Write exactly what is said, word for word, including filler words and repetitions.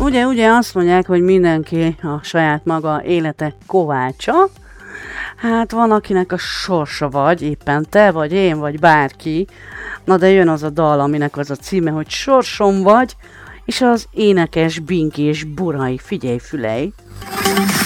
Ugye, ugye azt mondják, hogy mindenki a saját maga élete kovácsa. Hát van, akinek a sorsa vagy, éppen te, vagy én, vagy bárki. Na de jön az a dal, aminek az a címe, hogy Sorsom vagy, és az énekes Binki és Burai, figyelj, fülej!